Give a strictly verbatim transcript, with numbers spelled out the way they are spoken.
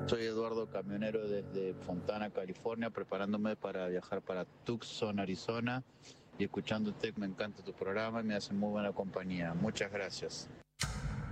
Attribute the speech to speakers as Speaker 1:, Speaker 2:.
Speaker 1: Soy Eduardo, camionero desde Fontana, California, preparándome para viajar para Tucson, Arizona, y escuchándote. Me encanta tu programa y me hace muy buena compañía. Muchas gracias.